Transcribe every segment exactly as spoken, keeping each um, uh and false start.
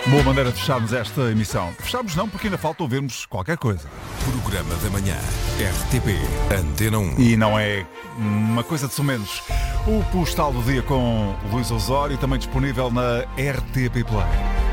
Boa maneira de fecharmos esta emissão. Fechamos não, porque ainda falta ouvirmos qualquer coisa. Programa da manhã, R T P, Antena um. E não é uma coisa de sumenos. O Postal do Dia com Luís Osório, também disponível na R T P Play.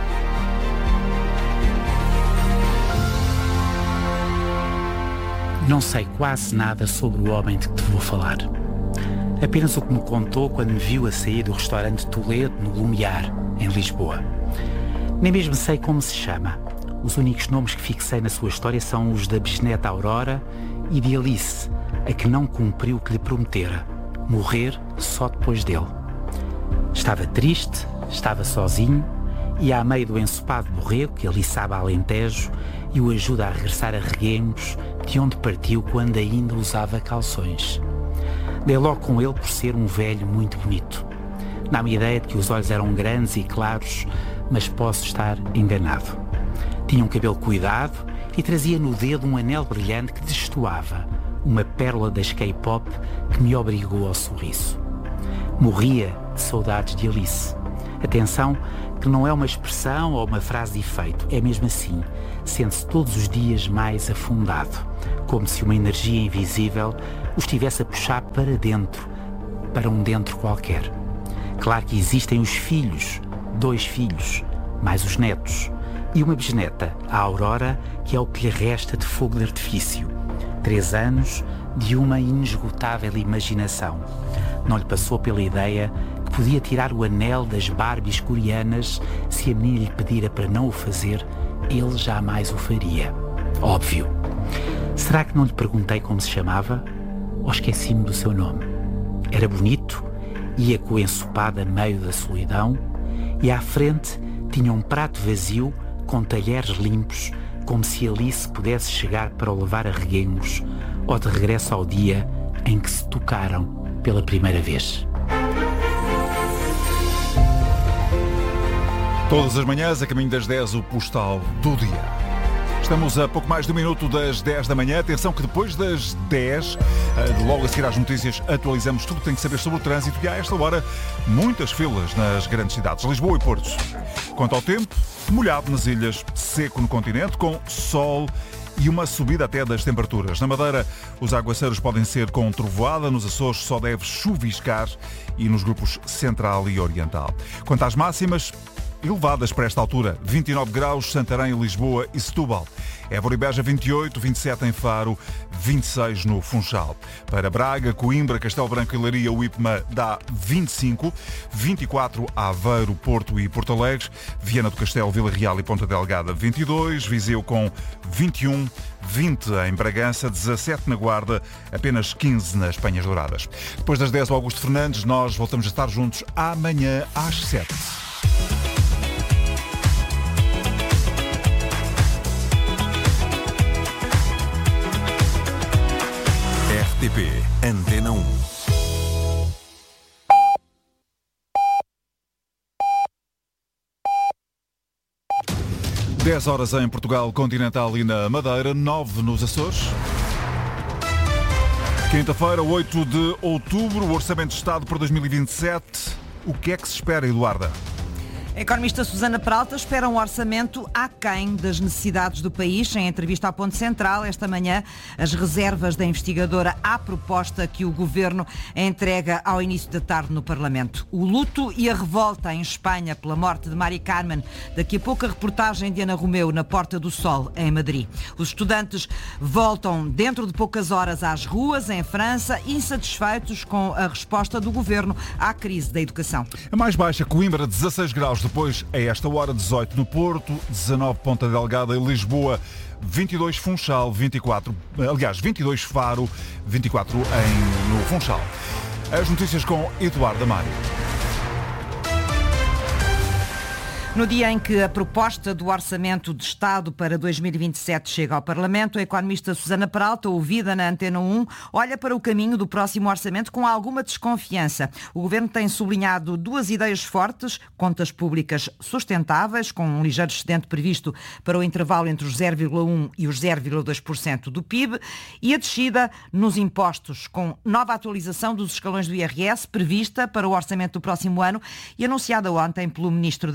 Não sei quase nada sobre o homem de que te vou falar. Apenas o que me contou quando me viu a sair do restaurante Toledo, no Lumiar, em Lisboa. Nem mesmo sei como se chama. Os únicos nomes que fixei na sua história são os da bisneta Aurora e de Alice, a que não cumpriu o que lhe prometera, morrer só depois dele. Estava triste, estava sozinho, e a meio do ensopado borrego que aliçava Alentejo e o ajuda a regressar a Reguengos, de onde partiu quando ainda usava calções. Dei logo com ele por ser um velho muito bonito. Dá-me a ideia de que os olhos eram grandes e claros, mas posso estar enganado. Tinha um cabelo cuidado e trazia no dedo um anel brilhante que destoava, uma pérola das K-pop que me obrigou ao sorriso. Morria de saudades de Alice. Atenção, que não é uma expressão ou uma frase de efeito, é mesmo assim, sente-se todos os dias mais afundado, como se uma energia invisível o estivesse a puxar para dentro, para um dentro qualquer. Claro que existem os filhos, dois filhos, mais os netos, e uma bisneta, a Aurora, que é o que lhe resta de fogo de artifício. Três anos de uma inesgotável imaginação. Não lhe passou pela ideia que podia tirar o anel das Barbies coreanas se a menina lhe pedira para não o fazer, ele jamais o faria. Óbvio. Será que não lhe perguntei como se chamava? Ou esqueci-me do seu nome? Era bonito, ia com o ensopado a meio da solidão e à frente tinha um prato vazio com talheres limpos, como se Alice pudesse chegar para o levar a Reguengos ou de regresso ao dia em que se tocaram pela primeira vez. Todas as manhãs, a caminho das dez, o Postal do Dia. Estamos a pouco mais de um minuto das dez da manhã. Atenção que depois das dez, logo a seguir às notícias, atualizamos tudo o que tem que saber sobre o trânsito e há, a esta hora, muitas filas nas grandes cidades, Lisboa e Portos. Quanto ao tempo, molhado nas ilhas, seco no continente, com sol e uma subida até das temperaturas. Na Madeira, os aguaceiros podem ser com trovoada, nos Açores só deve chuviscar e nos grupos central e oriental. Quanto às máximas, elevadas para esta altura, vinte e nove graus, Santarém, Lisboa e Setúbal. Évora e Beja, vinte e oito, vinte e sete em Faro, vinte e seis no Funchal. Para Braga, Coimbra, Castelo Branco e Leiria, o IPMA dá vinte e cinco, vinte e quatro Aveiro, Porto e Porto Alegre, Viana do Castelo, Vila Real e Ponta Delgada, vinte e dois, Viseu com vinte e um, vinte em Bragança, dezassete na Guarda, apenas quinze nas Penhas Douradas. Depois das dez, o Augusto Fernandes, nós voltamos a estar juntos amanhã às sete. R T P, Antena um. dez horas em Portugal Continental e na Madeira, nove nos Açores. Quinta-feira, oito de outubro, o Orçamento de Estado para dois mil e vinte e sete. O que é que se espera, Eduarda? A economista Susana Peralta espera um orçamento aquém das necessidades do país. Em entrevista à Ponte Central, esta manhã, as reservas da investigadora à proposta que o Governo entrega ao início da tarde no Parlamento. O luto e a revolta em Espanha pela morte de Mari Carmen. Daqui a pouco a reportagem de Ana Romeu na Porta do Sol, em Madrid. Os estudantes voltam dentro de poucas horas às ruas, em França, insatisfeitos com a resposta do Governo à crise da educação. A mais baixa, Coimbra, dezasseis graus. Depois, a esta hora, dezoito no Porto, dezanove Ponta Delgada e Lisboa, vinte e dois Funchal, vinte e quatro, aliás, vinte e dois Faro, vinte e quatro em, no Funchal. As notícias com Eduardo Amaro. No dia em que a proposta do Orçamento de Estado para dois mil e vinte e sete chega ao Parlamento, a economista Susana Peralta, ouvida na Antena um, olha para o caminho do próximo orçamento com alguma desconfiança. O Governo tem sublinhado duas ideias fortes: contas públicas sustentáveis, com um ligeiro excedente previsto para o intervalo entre os zero vírgula um por cento e os zero vírgula dois por cento do P I B, e a descida nos impostos, com nova atualização dos escalões do I R S prevista para o orçamento do próximo ano e anunciada ontem pelo Ministro das Finanças.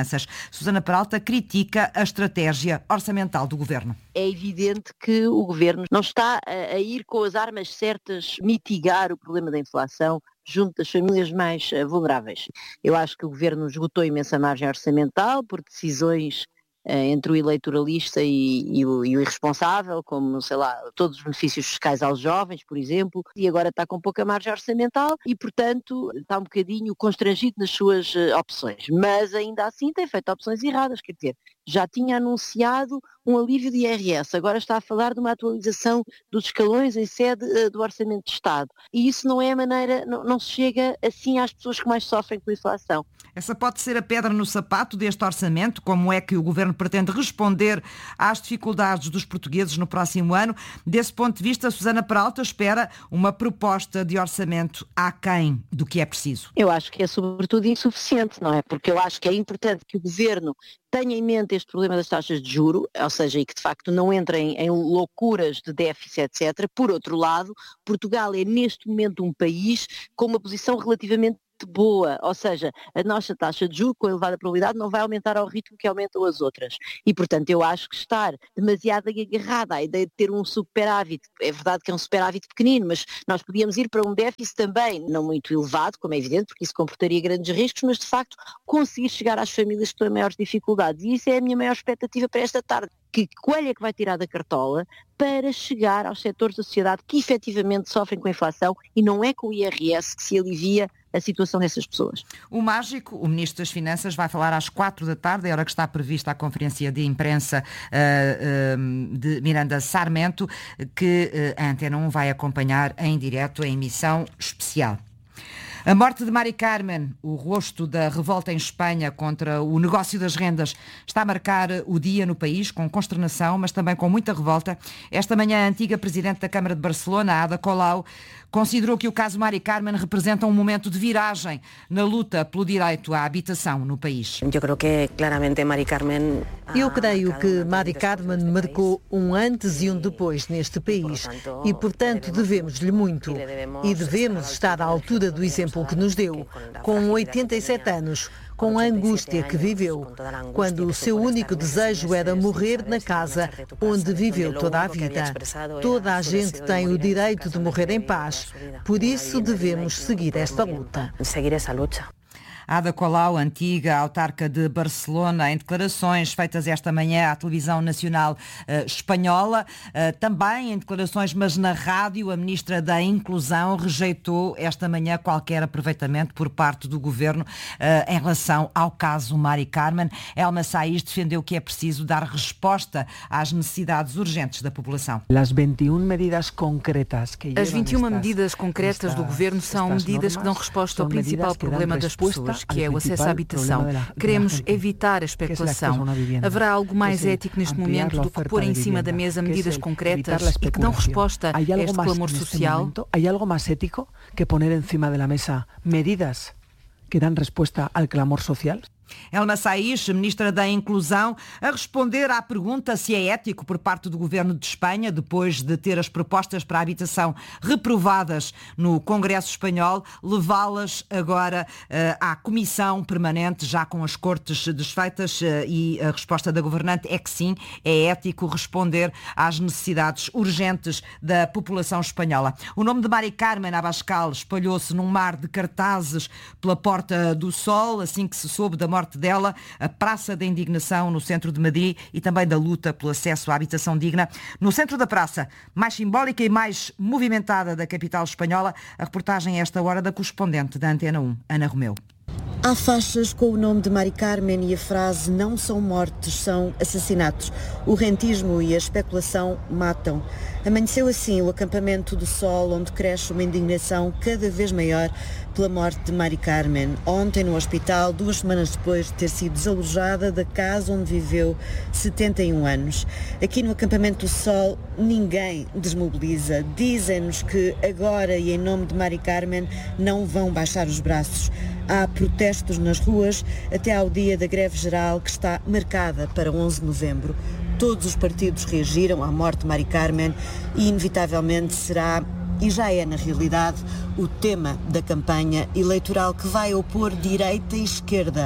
Finanças. Susana Peralta critica a estratégia orçamental do Governo. É evidente que o Governo não está a, a ir com as armas certas mitigar o problema da inflação junto das famílias mais uh, vulneráveis. Eu acho que o Governo esgotou imensa margem orçamental por decisões uh, entre o eleitoralista e, e, o, e o irresponsável, como, sei lá, todos os benefícios fiscais aos jovens, por exemplo, e agora está com pouca margem orçamental e, portanto, está um bocadinho constrangido nas suas uh, opções. Mas, ainda assim, tem feito opções erradas, quer dizer, já tinha anunciado um alívio de I R S, agora está a falar de uma atualização dos escalões em sede uh, do Orçamento de Estado. E isso não é a maneira, não, não se chega assim às pessoas que mais sofrem com a inflação. Essa pode ser a pedra no sapato deste orçamento, como é que o Governo pretende responder às dificuldades dos portugueses no próximo ano. Desse ponto de vista, Susana Peralta espera uma proposta de orçamento aquém do que é preciso. Eu acho que é sobretudo insuficiente, não é? Porque eu acho que é importante que o Governo tenha em mente este problema das taxas de juro, ou seja, e que de facto não entrem em loucuras de déficit, etcétera. Por outro lado, Portugal é neste momento um país com uma posição relativamente boa, ou seja, a nossa taxa de juros com elevada probabilidade não vai aumentar ao ritmo que aumentam as outras. E, portanto, eu acho que estar demasiado agarrada à ideia de ter um superávit, é verdade que é um superávit pequenino, mas nós podíamos ir para um déficit também, não muito elevado, como é evidente, porque isso comportaria grandes riscos, mas de facto conseguir chegar às famílias que têm maiores dificuldades. E isso é a minha maior expectativa para esta tarde. Que coelho é que vai tirar da cartola para chegar aos setores da sociedade que efetivamente sofrem com a inflação e não é com o I R S que se alivia a situação dessas pessoas. O mágico, o Ministro das Finanças, vai falar às quatro da tarde, é a hora que está prevista a conferência de imprensa uh, uh, de Miranda Sarmento, que uh, a Antena um vai acompanhar em direto a emissão especial. A morte de Mari Carmen, o rosto da revolta em Espanha contra o negócio das rendas, está a marcar o dia no país com consternação, mas também com muita revolta. Esta manhã, a antiga Presidente da Câmara de Barcelona, Ada Colau, considerou que o caso Mari Carmen representa um momento de viragem na luta pelo direito à habitação no país. Eu creio que claramente Mari Carmen Eu creio que Mari Carmen marcou um antes e um depois neste país e, portanto, devemos-lhe muito. E devemos estar à altura do exemplo que nos deu, com oitenta e sete anos, com a angústia que viveu, quando o seu único desejo era morrer na casa onde viveu toda a vida. Toda a gente tem o direito de morrer em paz, por isso devemos seguir esta luta. Ada Colau, antiga autarca de Barcelona, em declarações feitas esta manhã à televisão nacional uh, espanhola, uh, também em declarações, mas na rádio, a ministra da Inclusão rejeitou esta manhã qualquer aproveitamento por parte do governo uh, em relação ao caso Mari Carmen. Elma Saís defendeu que é preciso dar resposta às necessidades urgentes da população. As vinte e uma medidas concretas que As vinte e uma medidas concretas do governo são medidas que dão resposta ao principal problema das pessoas, que é o acesso à habitação. Queremos evitar a especulação. Haverá algo mais ético neste momento do que pôr em cima da mesa medidas concretas e que dão resposta a este clamor social? Há algo mais ético que poner encima da mesa medidas que dão resposta ao clamor social? Elma Saís, ministra da Inclusão, a responder à pergunta se é ético por parte do Governo de Espanha, depois de ter as propostas para a habitação reprovadas no Congresso Espanhol, levá-las agora uh, à Comissão Permanente, já com as Cortes desfeitas, uh, e a resposta da governante é que sim, é ético responder às necessidades urgentes da população espanhola. O nome de Mari Carmen Abascal espalhou-se num mar de cartazes pela Porta do Sol, assim que se soube da morte dela, a Praça da Indignação no centro de Madrid e também da luta pelo acesso à habitação digna. No centro da praça, mais simbólica e mais movimentada da capital espanhola, a reportagem a esta hora da correspondente da Antena um, Ana Romeu. Há faixas com o nome de Mari Carmen e a frase "não são mortes, são assassinatos". O rentismo e a especulação matam. Amanheceu assim o acampamento do Sol, onde cresce uma indignação cada vez maior pela morte de Mari Carmen. Ontem no hospital, duas semanas depois de ter sido desalojada da casa onde viveu setenta e um anos. Aqui no acampamento do Sol, ninguém desmobiliza. Dizem-nos que agora e em nome de Mari Carmen não vão baixar os braços. Há protestos nas ruas até ao dia da greve geral, que está marcada para onze de novembro. Todos os partidos reagiram à morte de Mari Carmen e inevitavelmente será, e já é na realidade, o tema da campanha eleitoral que vai opor direita e esquerda,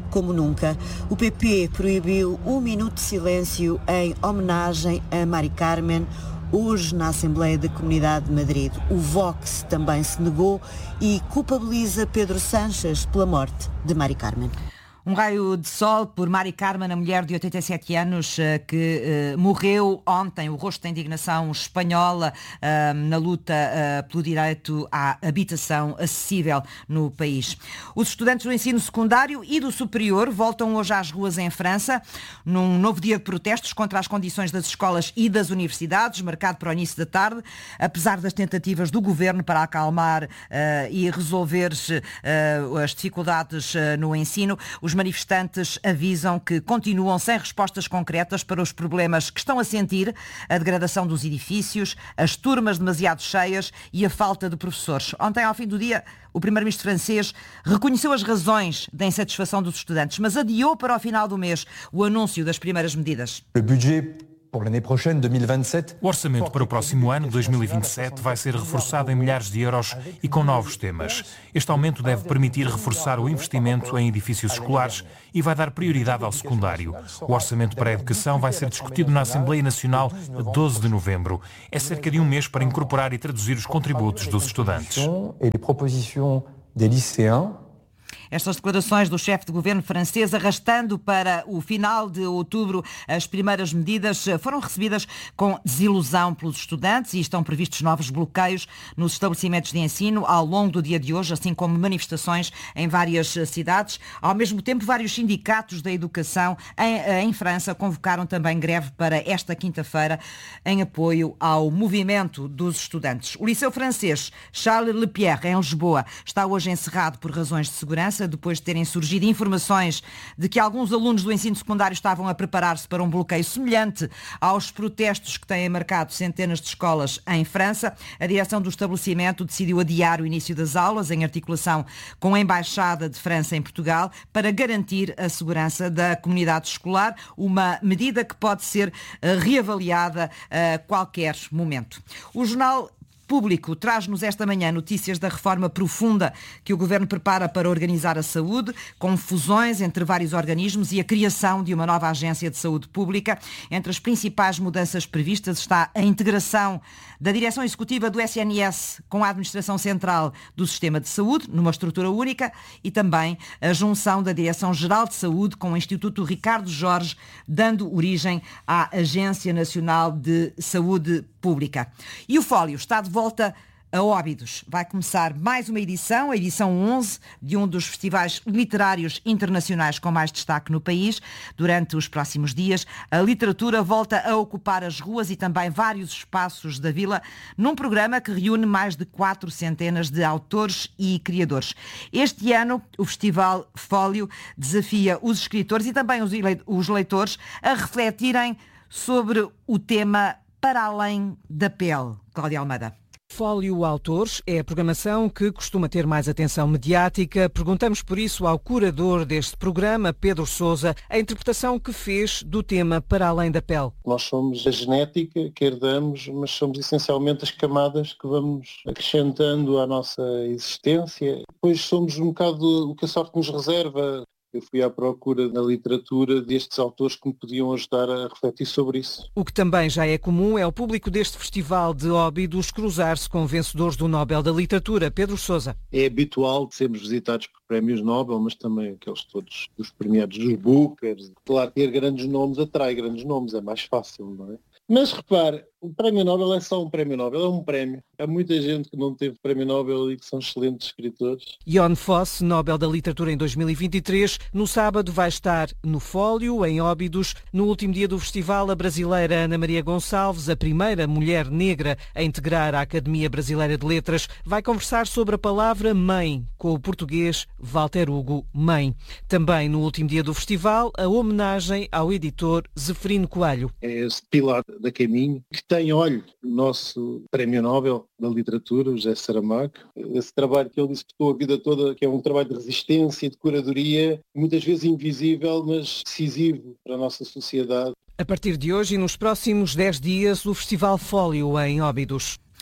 como nunca. O P P proibiu um minuto de silêncio em homenagem a Mari Carmen, hoje na Assembleia da Comunidade de Madrid. O Vox também se negou e culpabiliza Pedro Sánchez pela morte de Mari Carmen. Um raio de sol por Mari Carmen, a mulher de oitenta e sete anos que uh, morreu ontem. O rosto da indignação espanhola uh, na luta uh, pelo direito à habitação acessível no país. Os estudantes do ensino secundário e do superior voltam hoje às ruas em França, num novo dia de protestos contra as condições das escolas e das universidades, marcado para o início da tarde, apesar das tentativas do governo para acalmar uh, e resolver uh, as dificuldades uh, no ensino. Os manifestantes avisam que continuam sem respostas concretas para os problemas que estão a sentir, a degradação dos edifícios, as turmas demasiado cheias e a falta de professores. Ontem, ao fim do dia, o primeiro-ministro francês reconheceu as razões da insatisfação dos estudantes, mas adiou para o final do mês o anúncio das primeiras medidas. O budget para l'année prochaine, dois mil e vinte e sete. O orçamento para o próximo ano, dois mil e vinte e sete, vai ser reforçado em milhares de euros e com novos temas. Este aumento deve permitir reforçar o investimento em edifícios escolares e vai dar prioridade ao secundário. O orçamento para a educação vai ser discutido na Assembleia Nacional a doze de novembro. É cerca de um mês para incorporar e traduzir os contributos dos estudantes. E as proposições dos lycéens. Estas declarações do chefe de governo francês, arrastando para o final de outubro as primeiras medidas, foram recebidas com desilusão pelos estudantes e estão previstos novos bloqueios nos estabelecimentos de ensino ao longo do dia de hoje, assim como manifestações em várias cidades. Ao mesmo tempo, vários sindicatos da educação em, em França convocaram também greve para esta quinta-feira em apoio ao movimento dos estudantes. O Liceu Francês Charles Lepierre, em Lisboa, está hoje encerrado por razões de segurança, depois de terem surgido informações de que alguns alunos do ensino secundário estavam a preparar-se para um bloqueio semelhante aos protestos que têm marcado centenas de escolas em França. A direção do estabelecimento decidiu adiar o início das aulas em articulação com a Embaixada de França em Portugal para garantir a segurança da comunidade escolar, uma medida que pode ser reavaliada a qualquer momento. O jornal Público traz-nos esta manhã notícias da reforma profunda que o Governo prepara para organizar a saúde, com fusões entre vários organismos e a criação de uma nova agência de saúde pública. Entre as principais mudanças previstas está a integração da Direção Executiva do S N S com a Administração Central do Sistema de Saúde, numa estrutura única, e também a junção da Direção-Geral de Saúde com o Instituto Ricardo Jorge, dando origem à Agência Nacional de Saúde Pública. E o Fólio está de volta a Óbidos. Vai começar mais uma edição, a edição onze, de um dos festivais literários internacionais com mais destaque no país. Durante os próximos dias, a literatura volta a ocupar as ruas e também vários espaços da vila, num programa que reúne mais de quatro centenas de autores e criadores. Este ano, o Festival Fólio desafia os escritores e também os leitores a refletirem sobre o tema Para Além da Pele. Cláudia Almeida. Fólio Autores é a programação que costuma ter mais atenção mediática. Perguntamos por isso ao curador deste programa, Pedro Sousa, a interpretação que fez do tema Para Além da Pele. Nós somos a genética que herdamos, mas somos essencialmente as camadas que vamos acrescentando à nossa existência. Depois somos um bocado o que a sorte nos reserva. Eu fui à procura na literatura destes autores que me podiam ajudar a refletir sobre isso. O que também já é comum é o público deste festival de Óbidos cruzar-se com vencedores do Nobel da Literatura. Pedro Sousa. É habitual sermos visitados por prémios Nobel, mas também aqueles todos dos premiados dos Bookers. Claro, ter grandes nomes atrai grandes nomes, é mais fácil, não é? Mas repare, o Prémio Nobel é só um Prémio Nobel, é um prémio. Há muita gente que não teve Prémio Nobel e que são excelentes escritores. Jon Fosse, Nobel da Literatura em dois mil e vinte e três, no sábado vai estar no Fólio, em Óbidos. No último dia do festival, a brasileira Ana Maria Gonçalves, a primeira mulher negra a integrar a Academia Brasileira de Letras, vai conversar sobre a palavra mãe, com o português Walter Hugo Mãe. Também no último dia do festival, a homenagem ao editor Zeferino Coelho. É esse pilar da Caminho, que tem, olho, o nosso Prémio Nobel da Literatura, o José Saramago, esse trabalho que ele executou a vida toda, que é um trabalho de resistência, de curadoria, muitas vezes invisível, mas decisivo para a nossa sociedade. A partir de hoje e nos próximos dez dias, o Festival Fólio em Óbidos.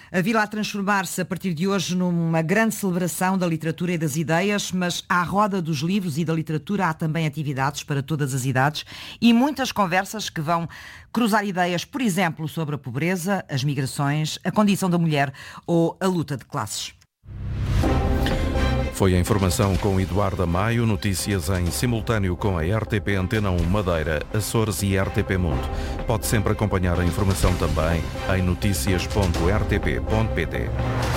A vila a transformar-se a partir de hoje numa grande celebração da literatura e das ideias, mas à roda dos livros e da literatura há também atividades para todas as idades e muitas conversas que vão cruzar ideias, por exemplo, sobre a pobreza, as migrações, a condição da mulher ou a luta de classes. Foi a informação com Eduardo Maio, notícias em simultâneo com a R T P Antena um Madeira, Açores e R T P Mundo. Pode sempre acompanhar a informação também em noticias ponto r t p ponto p t.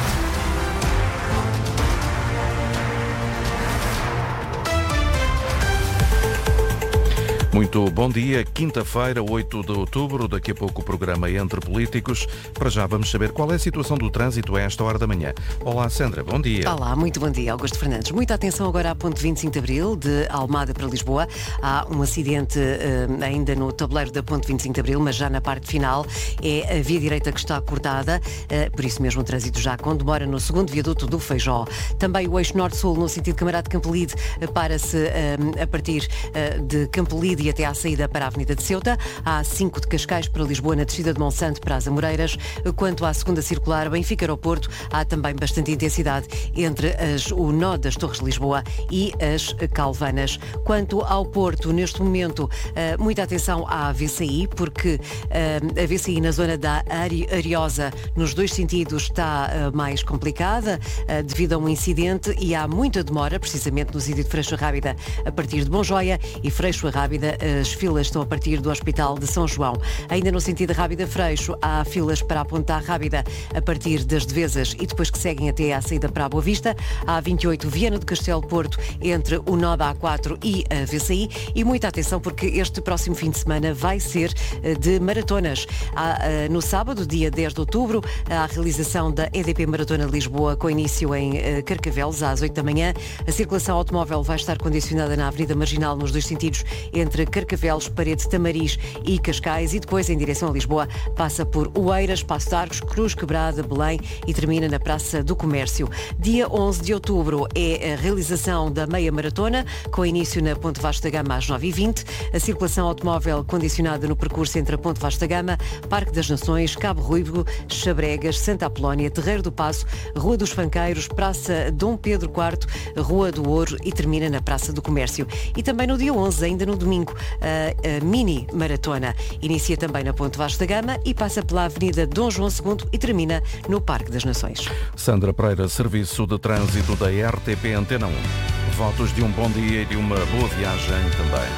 Muito bom dia, quinta-feira, oito de outubro, daqui a pouco o programa Entre Políticos. Para já vamos saber qual é a situação do trânsito a esta hora da manhã. Olá Sandra, bom dia. Olá, muito bom dia, Augusto Fernandes. Muita atenção agora à ponte vinte e cinco de Abril, de Almada para Lisboa. Há um acidente uh, ainda no tabuleiro da ponte vinte e cinco de Abril, mas já na parte final é a via direita que está cortada, uh, por isso mesmo o trânsito já com demora no segundo viaduto do Feijó. Também o eixo norte-sul no sentido Camarada de Campolide uh, para-se uh, a partir uh, de Campolide e até à saída para a Avenida de Ceuta. Há A cinco de Cascais para Lisboa na descida de Monsanto para as Amoreiras. Quanto à segunda circular Benfica Aeroporto, há também bastante intensidade entre as, o nó das Torres de Lisboa e as Calvanas. Quanto ao Porto, neste momento, muita atenção à A V C I, porque a V C I na zona da Ariosa, nos dois sentidos, está mais complicada devido a um incidente e há muita demora, precisamente no sentido de Freixo Rábida a partir de Monjoia e Freixo Rábida. As filas estão a partir do Hospital de São João. Ainda no sentido Rábida-Freixo, há filas para a Ponta Rábida a partir das Devesas e depois que seguem até à saída para a Boa Vista. Há A vinte e oito Viana do Castelo Porto entre o nó da A quatro e a V C I. E muita atenção porque este próximo fim de semana vai ser de maratonas. Há, no sábado, dia dez de outubro, há a realização da E D P Maratona de Lisboa com início em Carcavelos às oito da manhã. A circulação automóvel vai estar condicionada na Avenida Marginal nos dois sentidos entre Carcavelos, Parede, Tamariz e Cascais e depois em direção a Lisboa passa por Oeiras, Passo de Arcos, Cruz Quebrada, Belém e termina na Praça do Comércio. Dia onze de outubro é a realização da meia maratona com início na Ponte Vasco da Gama às nove e vinte. A circulação automóvel condicionada no percurso entre a Ponte Vasco da Gama, Parque das Nações, Cabo Ruivo, Xabregas, Santa Apolónia, Terreiro do Paço, Rua dos Fanqueiros, Praça Dom Pedro quarto, Rua do Ouro e termina na Praça do Comércio. E também no dia onze, ainda no domingo, a, a mini maratona inicia também na Ponte Vasco da Gama e passa pela Avenida Dom João segundo e termina no Parque das Nações. Sandra Pereira, Serviço de Trânsito da R T P Antena um. Votos de um bom dia e de uma boa viagem também.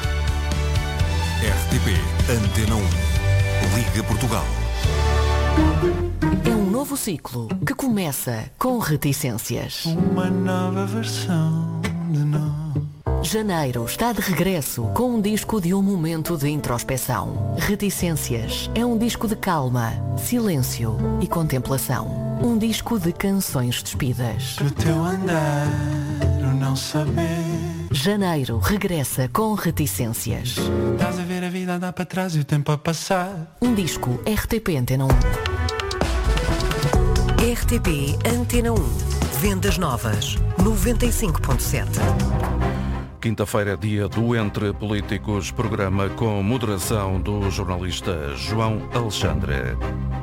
R T P Antena um. Liga Portugal. É um novo ciclo que começa com reticências. Uma nova versão de nós. Janeiro está de regresso com um disco de um momento de introspeção. Reticências é um disco de calma, silêncio e contemplação. Um disco de canções despidas. Pro teu andar, o não saber. Janeiro regressa com Reticências. Estás a ver a vida andar para trás e o tempo a passar. Um disco R T P Antena um. R T P Antena um. Vendas novas. noventa e cinco ponto sete. Quinta-feira é dia do Entre Políticos, programa com moderação do jornalista João Alexandre.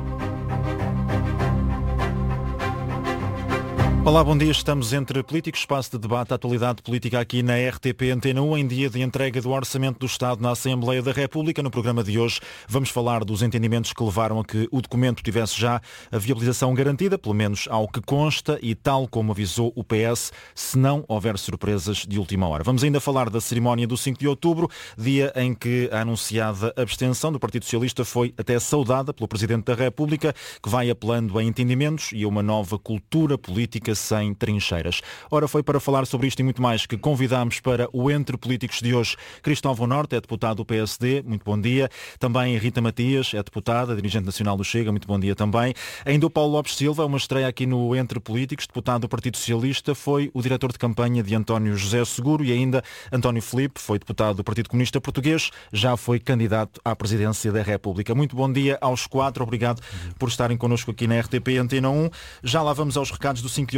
Olá, bom dia. Estamos Entre Políticos, espaço de debate, atualidade política aqui na R T P Antena um, em dia de entrega do Orçamento do Estado na Assembleia da República. No programa de hoje vamos falar dos entendimentos que levaram a que o documento tivesse já a viabilização garantida, pelo menos ao que consta, e tal como avisou o P S, se não houver surpresas de última hora. Vamos ainda falar da cerimónia do cinco de outubro, dia em que a anunciada abstenção do Partido Socialista foi até saudada pelo Presidente da República, que vai apelando a entendimentos e a uma nova cultura política sem trincheiras. Ora, foi para falar sobre isto e muito mais que convidámos para o Entre Políticos de hoje Cristóvão Norte, é deputado do P S D, muito bom dia. Também Rita Matias, é deputada, dirigente nacional do Chega, muito bom dia também. Ainda o Paulo Lopes Silva, uma estreia aqui no Entre Políticos, deputado do Partido Socialista, foi o diretor de campanha de António José Seguro, e ainda António Filipe, foi deputado do Partido Comunista Português, já foi candidato à presidência da República. Muito bom dia aos quatro, obrigado por estarem connosco aqui na R T P Antena um. Já lá vamos aos recados do cinco de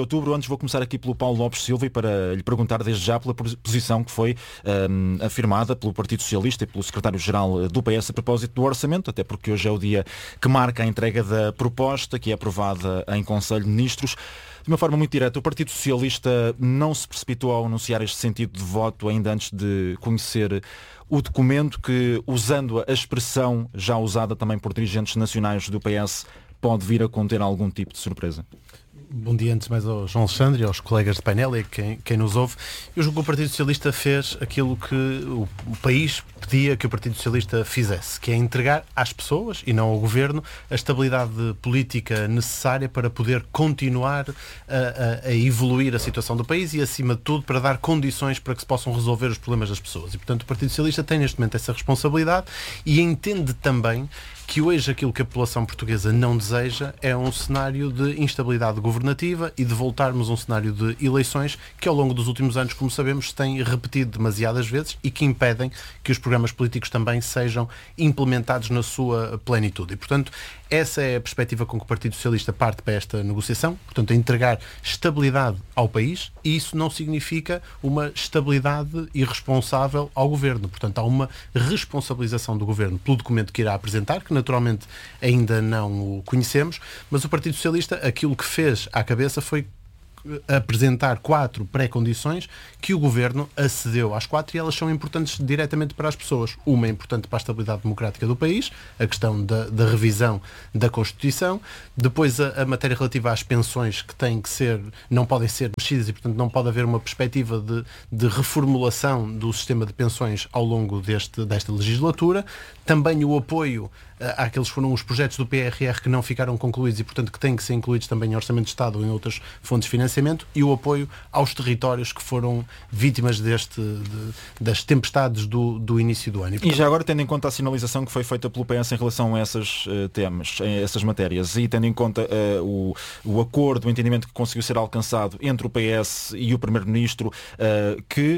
outubro. Antes vou começar aqui pelo Paulo Lopes Silva e para lhe perguntar desde já pela posição que foi um, afirmada pelo Partido Socialista e pelo secretário-geral do P S a propósito do orçamento, até porque hoje é o dia que marca a entrega da proposta, que é aprovada em Conselho de Ministros. De uma forma muito direta, o Partido Socialista não se precipitou ao anunciar este sentido de voto ainda antes de conhecer o documento que, usando a expressão já usada também por dirigentes nacionais do P S, pode vir a conter algum tipo de surpresa? Bom dia antes mais ao João Alexandre e aos colegas de painel e a quem, quem nos ouve. Eu julgo que o Partido Socialista fez aquilo que o, o país pedia que o Partido Socialista fizesse, que é entregar às pessoas, e não ao Governo, a estabilidade política necessária para poder continuar a, a, a evoluir a situação do país e, acima de tudo, para dar condições para que se possam resolver os problemas das pessoas. E, portanto, o Partido Socialista tem neste momento essa responsabilidade e entende também que hoje aquilo que a população portuguesa não deseja é um cenário de instabilidade governativa e de voltarmos a um cenário de eleições que ao longo dos últimos anos, como sabemos, se tem repetido demasiadas vezes e que impedem que os programas políticos também sejam implementados na sua plenitude. E, portanto, essa é a perspectiva com que o Partido Socialista parte para esta negociação, portanto, a entregar estabilidade ao país, e isso não significa uma estabilidade irresponsável ao Governo. Portanto, há uma responsabilização do Governo pelo documento que irá apresentar, que naturalmente ainda não o conhecemos, mas o Partido Socialista, aquilo que fez à cabeça foi apresentar quatro pré-condições que o Governo acedeu às quatro, e elas são importantes diretamente para as pessoas. Uma é importante para a estabilidade democrática do país, a questão da, da revisão da Constituição, depois a, a matéria relativa às pensões, que têm que ser, não podem ser mexidas e, portanto, não pode haver uma perspectiva de, de reformulação do sistema de pensões ao longo deste, desta legislatura. Também o apoio àqueles que foram os projetos do P R R que não ficaram concluídos e, portanto, que têm que ser incluídos também em Orçamento de Estado ou em outras fontes de financiamento, e o apoio aos territórios que foram vítimas deste, de, das tempestades do, do início do ano. E, portanto... e já agora, tendo em conta a sinalização que foi feita pelo P S em relação a esses uh, temas, a essas matérias, e tendo em conta uh, o, o acordo, o entendimento que conseguiu ser alcançado entre o P S e o Primeiro-Ministro, uh, que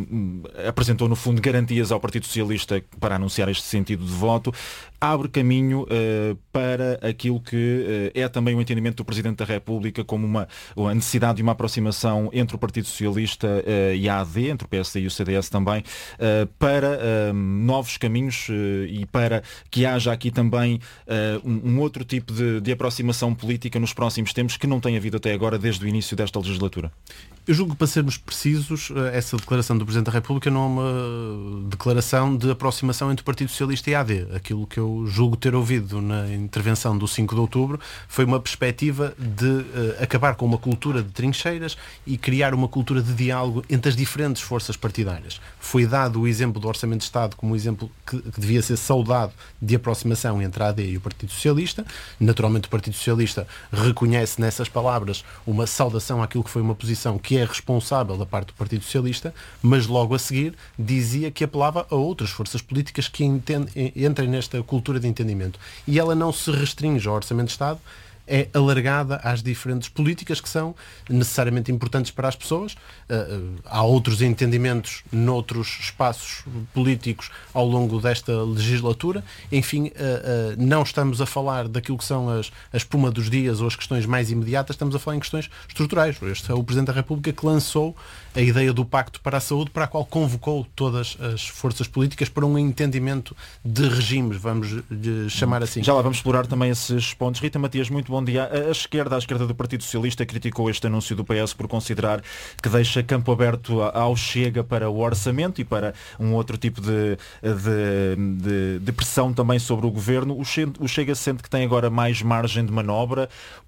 uh, apresentou, no fundo, garantias ao Partido Socialista para anunciar este sentido de voto, abre caminho uh, para aquilo que uh, é também o entendimento do Presidente da República como uma, uma necessidade de uma aproximação entre o Partido Socialista uh, e a A D, entre o P S D e o C D S também, uh, para uh, novos caminhos uh, e para que haja aqui também uh, um, um outro tipo de, de aproximação política nos próximos tempos que não tem havido até agora desde o início desta legislatura. Eu julgo que, para sermos precisos, essa declaração do Presidente da República não é uma declaração de aproximação entre o Partido Socialista e a A D. Aquilo que eu julgo ter ouvido na intervenção do cinco de outubro foi uma perspectiva de uh, acabar com uma cultura de trincheiras e criar uma cultura de diálogo entre as diferentes forças partidárias. Foi dado o exemplo do Orçamento de Estado como um exemplo que, que devia ser saudado de aproximação entre a A D e o Partido Socialista. Naturalmente, o Partido Socialista reconhece nessas palavras uma saudação àquilo que foi uma posição que é responsável da parte do Partido Socialista, mas logo a seguir dizia que apelava a outras forças políticas que entendem, entrem nesta cultura de entendimento. E ela não se restringe ao Orçamento de Estado, é alargada às diferentes políticas que são necessariamente importantes para as pessoas. Uh, há outros entendimentos noutros espaços políticos ao longo desta legislatura. Enfim, uh, uh, não estamos a falar daquilo que são as, a espuma dos dias ou as questões mais imediatas, estamos a falar em questões estruturais. Este é o Presidente da República que lançou a ideia do Pacto para a Saúde, para a qual convocou todas as forças políticas para um entendimento de regimes, vamos lhe chamar assim. Já lá vamos explorar também esses pontos. Rita Matias, muito bom dia. A esquerda, a esquerda do Partido Socialista, criticou este anúncio do P S por considerar que deixa campo aberto ao Chega para o orçamento e para um outro tipo de, de, de, de pressão também sobre o Governo. O Chega sente que tem agora mais margem de manobra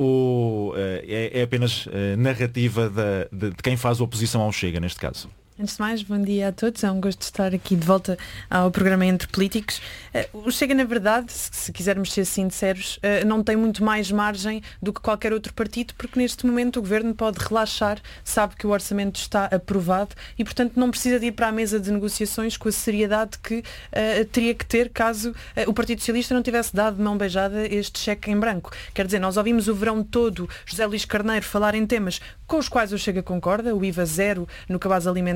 ou é, é apenas narrativa de, de, de quem faz oposição ao Chega, neste caso? Antes de mais, bom dia a todos. É um gosto de estar aqui de volta ao programa Entre Políticos. O Chega, na verdade, se quisermos ser sinceros, não tem muito mais margem do que qualquer outro partido, porque neste momento o Governo pode relaxar, sabe que o orçamento está aprovado e, portanto, não precisa de ir para a mesa de negociações com a seriedade que uh, teria que ter caso uh, o Partido Socialista não tivesse dado de mão beijada este cheque em branco. Quer dizer, nós ouvimos o verão todo José Luís Carneiro falar em temas com os quais o Chega concorda, o I V A zero no cabaz alimentar,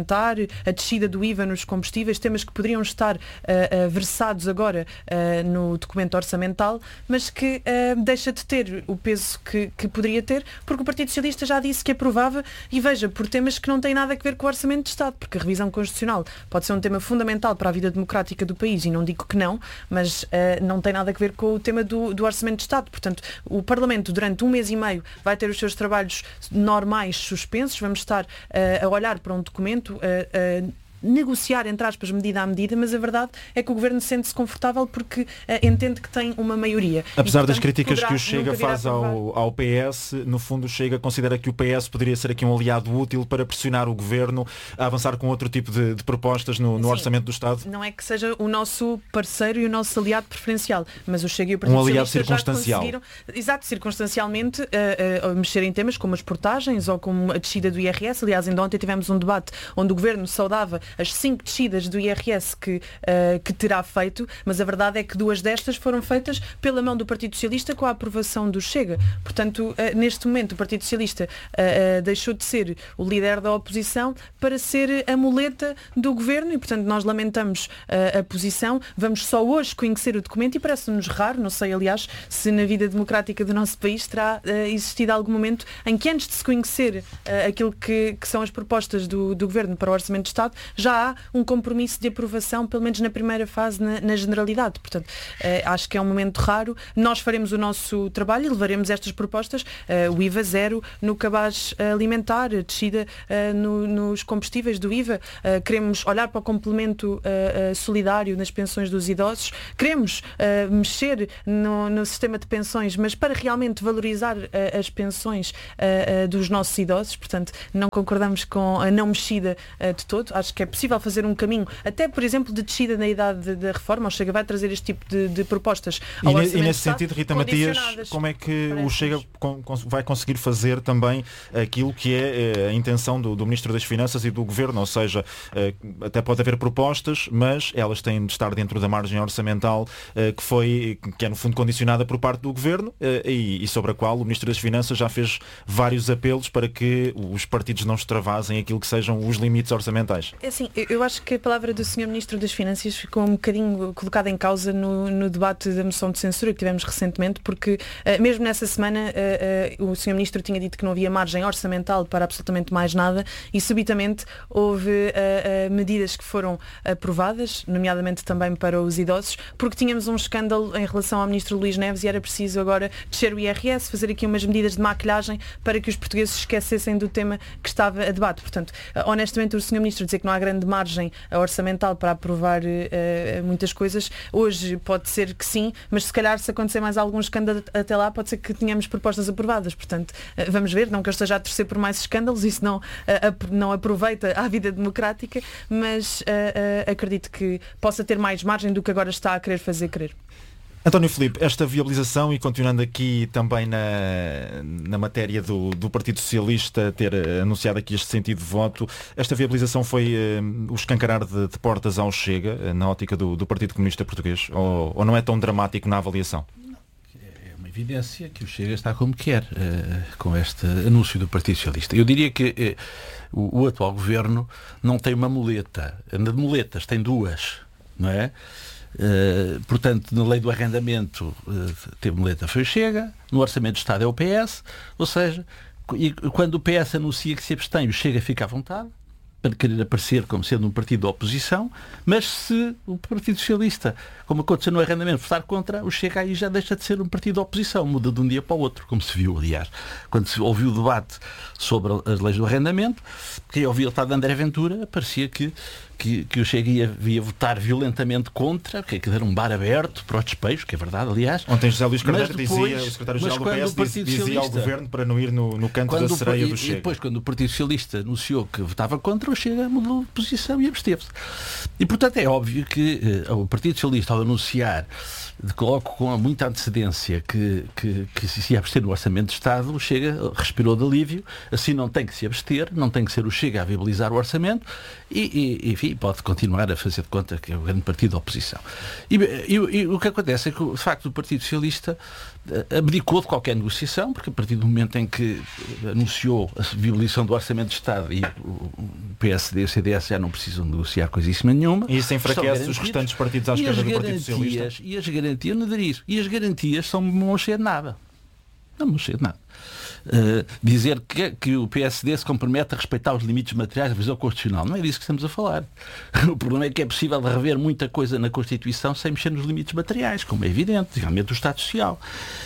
alimentar, a descida do I V A nos combustíveis, temas que poderiam estar uh, uh, versados agora uh, no documento orçamental, mas que uh, deixa de ter o peso que, que poderia ter, porque o Partido Socialista já disse que aprovava, e veja, por temas que não têm nada a ver com o Orçamento de Estado, porque a revisão constitucional pode ser um tema fundamental para a vida democrática do país, e não digo que não, mas uh, não tem nada a ver com o tema do, do Orçamento de Estado. Portanto, o Parlamento durante um mês e meio vai ter os seus trabalhos normais suspensos, vamos estar uh, a olhar para um documento, uh, uh, negociar, entre aspas, medida a medida, mas a verdade é que o Governo sente-se confortável porque uh, entende que tem uma maioria. Apesar e, portanto, das críticas poderá, que o Chega faz ao, ao P S, no fundo o Chega considera que o P S poderia ser aqui um aliado útil para pressionar o Governo a avançar com outro tipo de, de propostas no, no Orçamento do Estado. Não é que seja o nosso parceiro e o nosso aliado preferencial, mas o Chega e o Partido Um aliado Socialista circunstancial. Já conseguiram, exato, circunstancialmente, uh, uh, mexer em temas como as portagens ou como a descida do I R S. Aliás, ainda ontem tivemos um debate onde o Governo saudava as cinco descidas do I R S que, uh, que terá feito, mas a verdade é que duas destas foram feitas pela mão do Partido Socialista com a aprovação do Chega. Portanto, uh, neste momento o Partido Socialista uh, uh, deixou de ser o líder da oposição para ser a muleta do Governo e, portanto, nós lamentamos uh, a posição. Vamos só hoje conhecer o documento e parece-nos raro, não sei, aliás, se na vida democrática do nosso país terá uh, existido algum momento em que, antes de se conhecer uh, aquilo que, que são as propostas do, do Governo para o Orçamento de Estado, já há um compromisso de aprovação, pelo menos na primeira fase, na, na generalidade. Portanto, eh, acho que é um momento raro. Nós faremos o nosso trabalho e levaremos estas propostas, eh, o I V A zero no cabaz alimentar, a descida eh, no, nos combustíveis do I V A. Eh, queremos olhar para o complemento eh, solidário nas pensões dos idosos. Queremos eh, mexer no, no sistema de pensões, mas para realmente valorizar eh, as pensões eh, eh, dos nossos idosos. Portanto, não concordamos com a não mexida eh, de todo. Acho que é possível fazer um caminho, até por exemplo, de descida na idade da reforma. O Chega vai trazer este tipo de, de propostas ao E, e nesse sentido, Rita Matias, como é que Parece-nos. o Chega con, con, vai conseguir fazer também aquilo que é a intenção do, do Ministro das Finanças e do Governo? Ou seja, até pode haver propostas, mas elas têm de estar dentro da margem orçamental que foi, que é no fundo condicionada por parte do Governo e, e sobre a qual o Ministro das Finanças já fez vários apelos para que os partidos não extravasem aquilo que sejam os limites orçamentais. É assim, eu acho que a palavra do senhor Ministro das Finanças ficou um bocadinho colocada em causa no, no debate da moção de censura que tivemos recentemente, porque uh, mesmo nessa semana uh, uh, o senhor Ministro tinha dito que não havia margem orçamental para absolutamente mais nada e subitamente houve uh, uh, medidas que foram aprovadas, nomeadamente também para os idosos, porque tínhamos um escândalo em relação ao Ministro Luís Neves e era preciso agora descer o I R S, fazer aqui umas medidas de maquilhagem para que os portugueses se esquecessem do tema que estava a debate. Portanto, uh, honestamente, o senhor Ministro dizer que não há grande margem orçamental para aprovar uh, muitas coisas, hoje pode ser que sim, mas se calhar se acontecer mais algum escândalo até lá, pode ser que tenhamos propostas aprovadas. Portanto, uh, vamos ver, não que eu esteja a torcer por mais escândalos, isso não, uh, não aproveita a vida democrática, mas uh, uh, acredito que possa ter mais margem do que agora está a querer fazer crer. António Filipe, esta viabilização, e continuando aqui também na, na matéria do, do Partido Socialista ter anunciado aqui este sentido de voto, esta viabilização foi uh, o escancarar de, de portas ao Chega, uh, na ótica do, do Partido Comunista Português, ou, ou não é tão dramático na avaliação? É uma evidência que o Chega está como quer, uh, com este anúncio do Partido Socialista. Eu diria que uh, o, o atual governo não tem uma muleta, anda de muletas, tem duas, não é? Uh, portanto, na lei do arrendamento uh, teve muleta foi o Chega, no Orçamento de Estado é o P S, ou seja, e quando o P S anuncia que se abstém, o Chega fica à vontade para querer aparecer como sendo um partido de oposição, mas se o Partido Socialista, como aconteceu no arrendamento, votar contra, o Chega aí já deixa de ser um partido de oposição, muda de um dia para o outro, como se viu, aliás, quando se ouviu o debate sobre as leis do arrendamento, quem ouvia o estado de André Ventura, parecia que Que, que o Chega ia, ia votar violentamente contra, que era um bar aberto para o despejo, que é verdade, aliás. Ontem José Luís Carneiro depois, dizia, o secretário-geral do P S dizia, dizia ao Governo para não ir no, no canto da sereia do Chega. E depois, quando o Partido Socialista anunciou que votava contra, o Chega mudou de posição e absteve-se. E, portanto, é óbvio que uh, o Partido Socialista, ao anunciar, coloco com muita antecedência que, que, que se ia abster no Orçamento de Estado, o Chega respirou de alívio, assim não tem que se abster, não tem que ser o Chega a viabilizar o orçamento e, e enfim, e pode continuar a fazer de conta que é o grande partido da oposição. E, e, e o que acontece é que, de facto, o Partido Socialista abdicou de qualquer negociação, porque a partir do momento em que anunciou a violação do Orçamento de Estado e o P S D e o C D S já não precisam negociar coisíssima nenhuma. E isso enfraquece os restantes partidos à esquerda do Partido Socialista. E as garantias, não diria isso, e as garantias são não cheio de nada. Não cheio de nada. Uh, dizer que, que o P S D se compromete a respeitar os limites materiais da visão constitucional. Não é disso que estamos a falar. O problema é que é possível rever muita coisa na Constituição sem mexer nos limites materiais, como é evidente, realmente o Estado Social.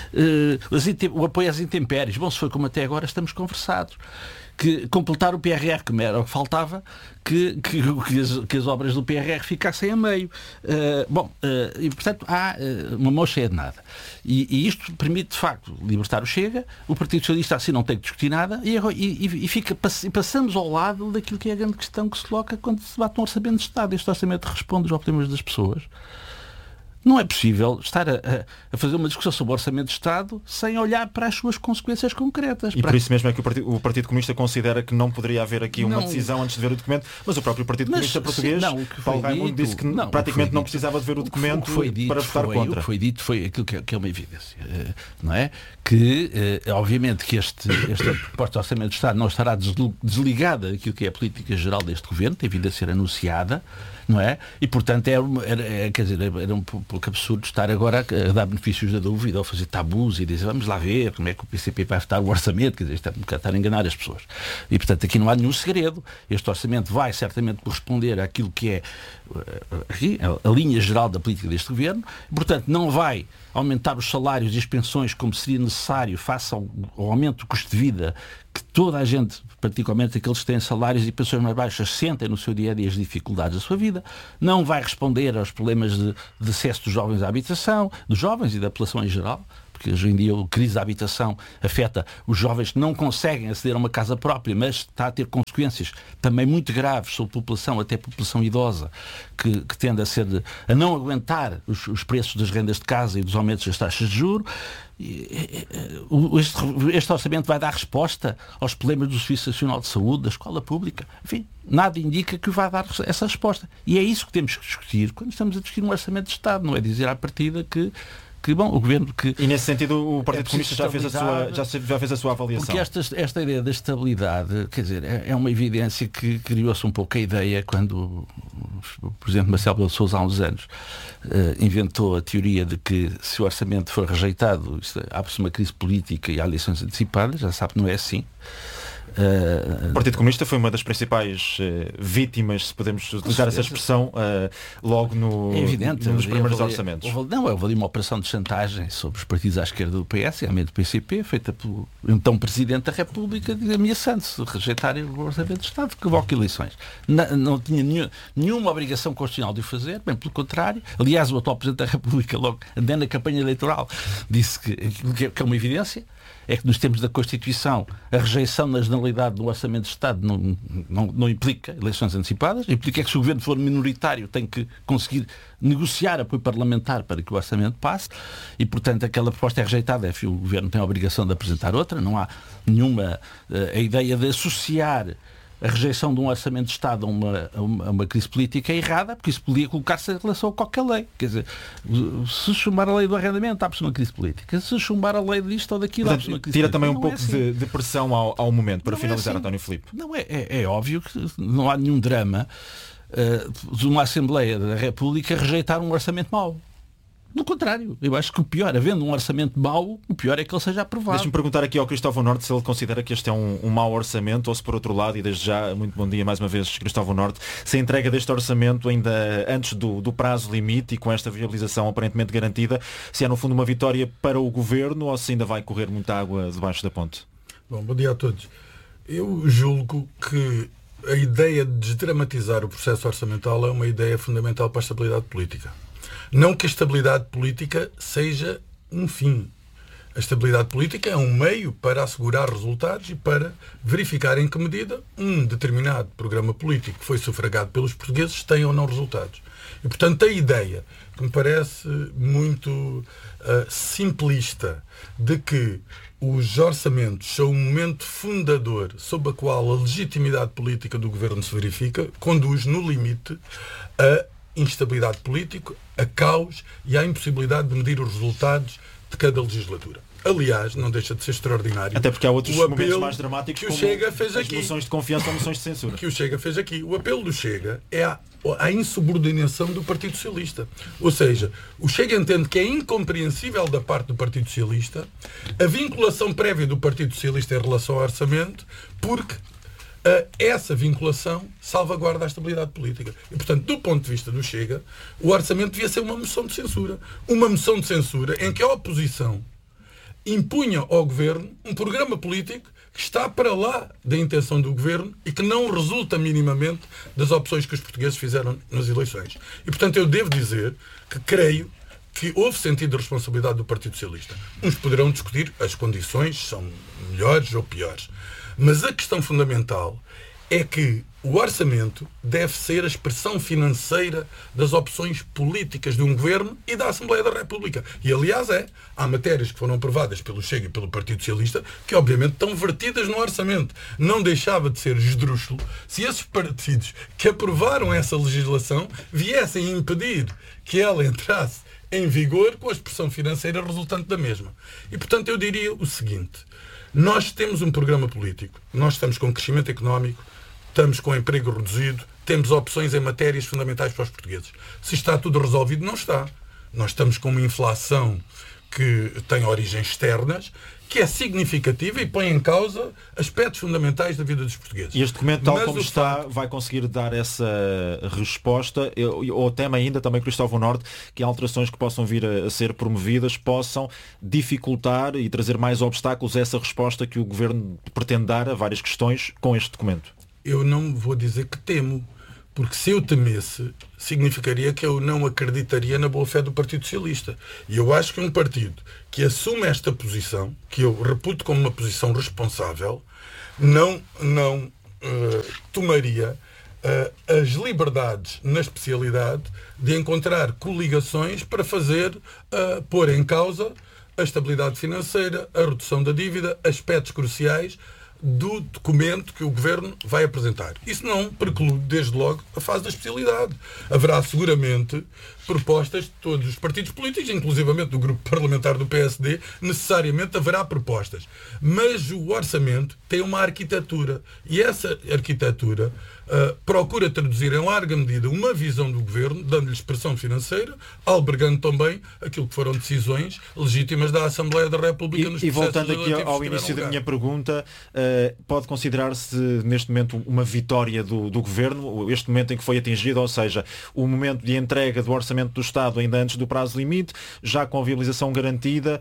Uh, o apoio às intempéries. Bom, se foi como até agora, estamos conversados. Que completar o P R R, que era o que faltava, que, que, que, as, que as obras do P R R ficassem a meio. Uh, bom, uh, e portanto há uh, uma mão cheia de nada. E, e isto permite, de facto, libertar o Chega, o Partido Socialista assim não tem que discutir nada, e, e, e, fica, e passamos ao lado daquilo que é a grande questão que se coloca quando se debate um orçamento de Estado. Este orçamento responde aos problemas das pessoas. Não é possível estar a, a fazer uma discussão sobre o Orçamento de Estado sem olhar para as suas consequências concretas. E por isso mesmo é que o Partido, o Partido Comunista considera que não poderia haver aqui uma não, decisão antes de ver o documento, mas o próprio Partido mas, Comunista Português, sim, não, Paulo Raimundo, disse que não, praticamente que não precisava de ver o documento o dito, para votar foi, contra. O que foi dito foi aquilo que é, que é uma evidência. Não é? Que, obviamente, que este, esta proposta de Orçamento de Estado não estará desligada daquilo que é a política geral deste Governo, tem vindo a ser anunciada, não é? E, portanto, era, era, quer dizer, era um pouco absurdo estar agora a dar benefícios da dúvida ou fazer tabus e dizer vamos lá ver como é que o P C P vai votar o orçamento, quer dizer, isto é um bocado estar a enganar as pessoas. E, portanto, aqui não há nenhum segredo. Este orçamento vai certamente corresponder àquilo que é aqui, a, a linha geral da política deste Governo. E, portanto, não vai aumentar os salários e as pensões como seria necessário face ao, ao aumento do custo de vida que toda a gente, particularmente aqueles que têm salários e pensões mais baixas, sentem no seu dia-a-dia as dificuldades da sua vida. Não vai responder aos problemas de, de acesso dos jovens à habitação, dos jovens e da população em geral, porque hoje em dia a crise da habitação afeta os jovens que não conseguem aceder a uma casa própria, mas está a ter consequências também muito graves sobre a população, até a população idosa, que, que tende a, ser de, a não aguentar os, os preços das rendas de casa e dos aumentos das taxas de juros. Este, este orçamento vai dar resposta aos problemas do Serviço Nacional de Saúde, da escola pública. Enfim, nada indica que vai dar essa resposta. E é isso que temos que discutir quando estamos a discutir um orçamento de Estado. Não é dizer à partida que Que, bom, o governo que... E nesse sentido o Partido é Comunista já fez, a sua, já, já fez a sua avaliação. Porque esta, esta ideia da estabilidade, quer dizer, é, é uma evidência que criou-se um pouco a ideia quando o Presidente Marcelo Rebelo de Sousa há uns anos uh, inventou a teoria de que se o orçamento for rejeitado abre-se uma crise política e há eleições antecipadas. Já sabe que não é assim. Uh, o Partido Comunista foi uma das principais uh, vítimas, se podemos utilizar essa expressão, uh, logo no, é evidente, num dos primeiros houve, orçamentos. Houve, não, houve ali uma operação de chantagem sobre os partidos à esquerda do P S, realmente do P C P, feita pelo então Presidente da República, ameaçando-se de rejeitarem o Orçamento de Estado, que convoca eleições. Não, não tinha nenhum, nenhuma obrigação constitucional de o fazer, bem pelo contrário. Aliás, o atual Presidente da República, logo andando na campanha eleitoral, disse que, que é uma evidência. É que nos termos da Constituição a rejeição na generalidade do Orçamento de Estado não, não, não implica eleições antecipadas, implica que se o Governo for minoritário tem que conseguir negociar apoio parlamentar para que o Orçamento passe e, portanto, aquela proposta é rejeitada. O Governo tem a obrigação de apresentar outra. Não há nenhuma uh, a ideia de associar a rejeição de um orçamento de Estado a uma, a uma, a uma crise política é errada, porque isso podia colocar-se em relação a qualquer lei. Quer dizer, se chumbar a lei do arrendamento, há-se uma crise política. Se chumbar a lei disto ou daquilo, há-se uma crise Tira política. também um não pouco é assim. de, de pressão ao, ao momento, para não finalizar, é assim. António Filipe. Não, é, é, é óbvio que não há nenhum drama uh, de uma Assembleia da República rejeitar um orçamento mau. Do contrário, eu acho que o pior, havendo um orçamento mau, o pior é que ele seja aprovado. Deixa-me perguntar aqui ao Cristóvão Norte se ele considera que este é um, um mau orçamento ou se, por outro lado, e desde já, muito bom dia mais uma vez, Cristóvão Norte, se a entrega deste orçamento ainda antes do, do prazo limite e com esta viabilização aparentemente garantida, se é no fundo uma vitória para o Governo ou se ainda vai correr muita água debaixo da ponte? Bom, bom dia a todos. Eu julgo que a ideia de desdramatizar o processo orçamental é uma ideia fundamental para a estabilidade política. Não que a estabilidade política seja um fim. A estabilidade política é um meio para assegurar resultados e para verificar em que medida um determinado programa político que foi sufragado pelos portugueses tem ou não resultados. E, portanto, a ideia, que me parece muito uh, simplista, de que os orçamentos são um momento fundador sob a qual a legitimidade política do governo se verifica, conduz, no limite, a instabilidade política, a caos e à impossibilidade de medir os resultados de cada legislatura. Aliás, não deixa de ser extraordinário. Até porque há outros o momentos mais dramáticos, que o como Chega fez as aqui. moções de confiança ou moções de censura. Que o Chega fez aqui. O apelo do Chega é a, a insubordinação do Partido Socialista. Ou seja, o Chega entende que é incompreensível da parte do Partido Socialista a vinculação prévia do Partido Socialista em relação ao orçamento, porque uh, essa vinculação salvaguarda a estabilidade política. E, portanto, do ponto de vista do Chega, o orçamento devia ser uma moção de censura. Uma moção de censura em que a oposição impunha ao governo um programa político que está para lá da intenção do governo e que não resulta minimamente das opções que os portugueses fizeram nas eleições. E, portanto, eu devo dizer que creio que houve sentido de responsabilidade do Partido Socialista. Uns poderão discutir as condições, são melhores ou piores. Mas a questão fundamental é que o orçamento deve ser a expressão financeira das opções políticas de um governo e da Assembleia da República. E, aliás, é. Há matérias que foram aprovadas pelo Chega e pelo Partido Socialista que, obviamente, estão vertidas no orçamento. Não deixava de ser esdrúxulo se esses partidos que aprovaram essa legislação viessem impedir que ela entrasse em vigor com a expressão financeira resultante da mesma. E, portanto, eu diria o seguinte. Nós temos um programa político. Nós estamos com crescimento económico, estamos com emprego reduzido, temos opções em matérias fundamentais para os portugueses. Se está tudo resolvido, não está. Nós estamos com uma inflação que tem origens externas, que é significativa e põe em causa aspectos fundamentais da vida dos portugueses. E este documento, tal Mas como o está, facto... vai conseguir dar essa resposta, ou teme ainda também, Cristóvão Norte, que alterações que possam vir a ser promovidas possam dificultar e trazer mais obstáculos a essa resposta que o Governo pretende dar a várias questões com este documento? Eu não vou dizer que temo, porque se eu temesse, significaria que eu não acreditaria na boa-fé do Partido Socialista. E eu acho que um partido que assume esta posição, que eu reputo como uma posição responsável, não, não uh, tomaria uh, as liberdades na especialidade de encontrar coligações para fazer, uh, pôr em causa a estabilidade financeira, a redução da dívida, aspectos cruciais do documento que o Governo vai apresentar. Isso não preclude, desde logo, a fase da especialidade. Haverá seguramente propostas de todos os partidos políticos, inclusivamente do grupo parlamentar do P S D, necessariamente haverá propostas. Mas o orçamento tem uma arquitetura e essa arquitetura uh, procura traduzir em larga medida uma visão do Governo, dando-lhe expressão financeira, albergando também aquilo que foram decisões legítimas da Assembleia da República. E, nos e voltando aqui ao início da minha pergunta, uh, pode considerar-se neste momento uma vitória do, do Governo, este momento em que foi atingido, ou seja, o momento de entrega do orçamento do Estado ainda antes do prazo limite, já com a viabilização garantida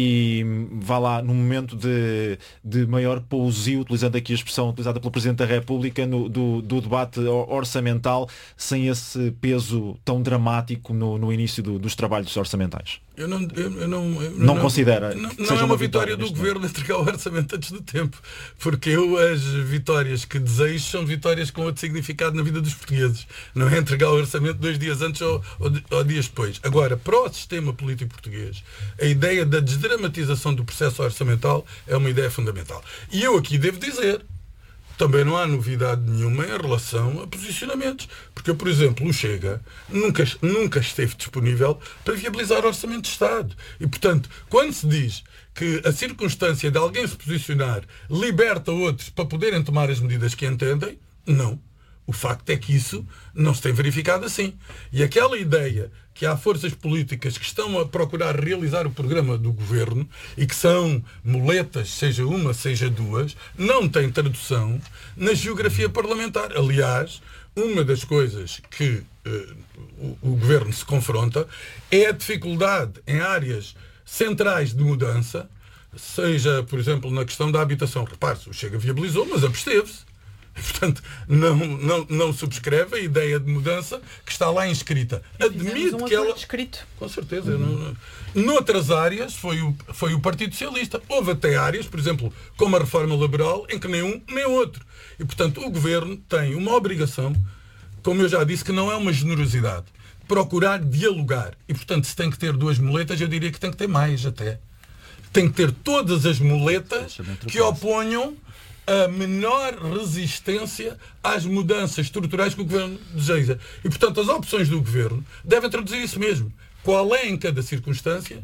e vá lá no momento de, de maior pousio, utilizando aqui a expressão utilizada pelo Presidente da República, no, do, do debate orçamental, sem esse peso tão dramático no, no início do, dos trabalhos orçamentais? Eu não, eu, eu não, eu não, não considera não, que não seja é uma, uma vitória, vitória do Governo entregar o orçamento antes do tempo, porque eu as vitórias que desejo são vitórias com outro significado na vida dos portugueses, não é entregar o orçamento dois dias antes ou, ou, ou dias depois. Agora, para o sistema político português, a ideia da desdramatização do processo orçamental é uma ideia fundamental. E eu aqui devo dizer, também não há novidade nenhuma em relação a posicionamentos. Porque, por exemplo, o Chega nunca, nunca esteve disponível para viabilizar o orçamento de Estado. E, portanto, quando se diz que a circunstância de alguém se posicionar liberta outros para poderem tomar as medidas que entendem, não. O facto é que isso não se tem verificado assim. E aquela ideia que há forças políticas que estão a procurar realizar o programa do Governo e que são muletas, seja uma, seja duas, não tem tradução na geografia parlamentar. Aliás, uma das coisas que uh, o, o Governo se confronta é a dificuldade em áreas centrais de mudança, seja, por exemplo, na questão da habitação. Repare-se, o Chega viabilizou, mas absteve-se. Portanto, não, não, não subscreve a ideia de mudança que está lá inscrita. Admite um que ela... escrito. Com certeza. Uhum. Não... Noutras áreas foi o, foi o Partido Socialista. Houve até áreas, por exemplo, como a reforma laboral, em que nem um nem outro. E, portanto, o Governo tem uma obrigação, como eu já disse, que não é uma generosidade, procurar dialogar. E, portanto, se tem que ter duas muletas, eu diria que tem que ter mais até. Tem que ter todas as muletas que oponham a menor resistência às mudanças estruturais que o Governo deseja. E, portanto, as opções do Governo devem traduzir isso mesmo. Qual é, em cada circunstância,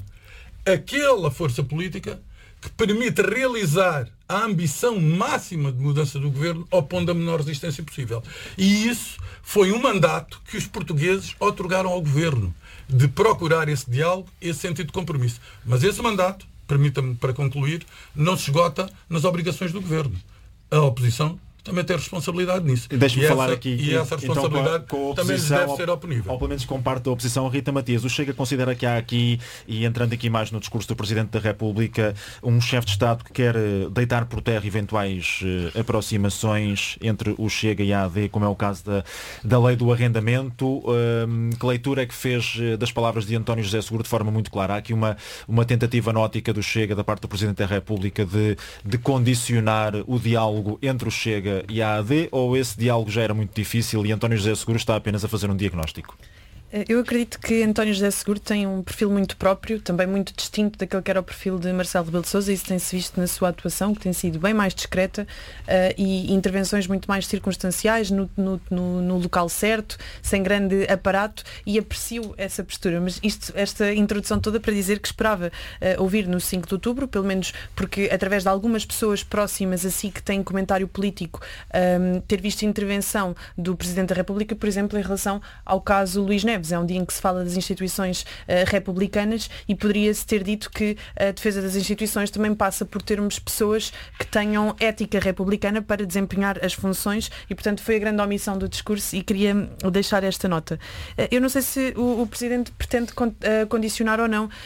aquela força política que permite realizar a ambição máxima de mudança do Governo, opondo a menor resistência possível. E isso foi um mandato que os portugueses otorgaram ao Governo, de procurar esse diálogo, esse sentido de compromisso. Mas esse mandato, permita-me para concluir, não se esgota nas obrigações do Governo. A oposição também tem responsabilidade nisso. Deixe-me e falar essa, aqui. E essa responsabilidade então, com a, com a também deve ser ao nível. Ou pelo menos com parte da oposição. Rita Matias, o Chega considera que há aqui, e entrando aqui mais no discurso do Presidente da República, um chefe de Estado que quer deitar por terra eventuais uh, aproximações entre o Chega e a A D, como é o caso da, da lei do arrendamento. Uh, que leitura é que fez das palavras de António José Seguro de forma muito clara? Há aqui uma, uma tentativa na ótica do Chega, da parte do Presidente da República, de, de condicionar o diálogo entre o Chega e a A D, ou esse diálogo já era muito difícil e António José Seguro está apenas a fazer um diagnóstico? Eu acredito que António José Seguro tem um perfil muito próprio, também muito distinto daquele que era o perfil de Marcelo Rebelo de Sousa, e isso tem-se visto na sua atuação, que tem sido bem mais discreta uh, e intervenções muito mais circunstanciais, no, no, no, no local certo, sem grande aparato, e aprecio essa postura. Mas isto, esta introdução toda para dizer que esperava uh, ouvir no cinco de outubro, pelo menos porque através de algumas pessoas próximas a si que têm comentário político, um, ter visto intervenção do Presidente da República, por exemplo, em relação ao caso Luís Neves. É um dia em que se fala das instituições uh, republicanas e poderia-se ter dito que a defesa das instituições também passa por termos pessoas que tenham ética republicana para desempenhar as funções e, portanto, foi a grande omissão do discurso e queria deixar esta nota. Uh, eu não sei se o, o Presidente pretende con uh, condicionar ou não, uh,